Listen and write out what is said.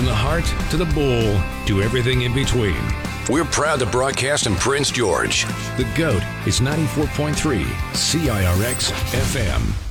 From the heart to the bull to everything in between. We're proud to broadcast in Prince George. The GOAT is 94.3 CIRX FM.